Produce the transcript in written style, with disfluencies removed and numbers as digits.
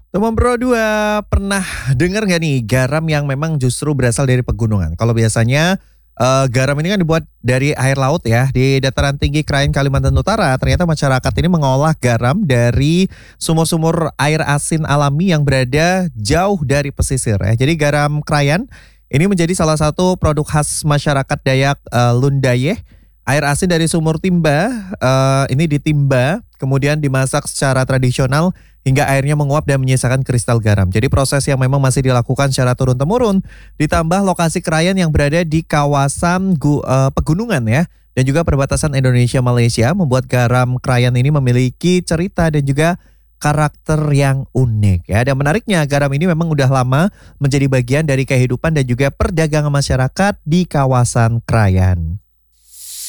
Teman Bro 2 pernah dengar nggak nih garam yang memang justru berasal dari pegunungan? Kalau biasanya garam ini kan dibuat dari air laut ya. Di dataran tinggi Krayan Kalimantan Utara, ternyata masyarakat ini mengolah garam dari sumur-sumur air asin alami yang berada jauh dari pesisir ya. Jadi garam Krayan ini menjadi salah satu produk khas masyarakat Dayak Lundayeh. Air asin dari sumur timba ini ditimba, kemudian dimasak secara tradisional hingga airnya menguap dan menyisakan kristal garam. Jadi proses yang memang masih dilakukan secara turun-temurun, ditambah lokasi krayan yang berada di kawasan pegunungan ya, dan juga perbatasan Indonesia-Malaysia membuat garam krayan ini memiliki cerita dan juga karakter yang unik ya. Dan menariknya garam ini memang udah lama menjadi bagian dari kehidupan dan juga perdagangan masyarakat di kawasan krayan.